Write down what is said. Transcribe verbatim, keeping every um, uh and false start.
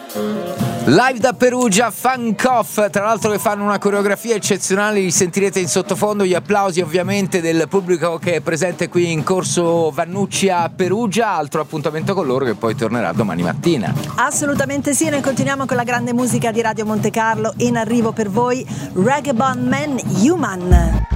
Live da Perugia, Funk Off, tra l'altro che fanno una coreografia eccezionale, li sentirete in sottofondo, gli applausi ovviamente del pubblico che è presente qui in Corso Vannucci a Perugia, altro appuntamento con loro che poi tornerà domani mattina. Assolutamente sì, noi continuiamo con la grande musica di Radio Monte Carlo, in arrivo per voi Ragabond Man Human.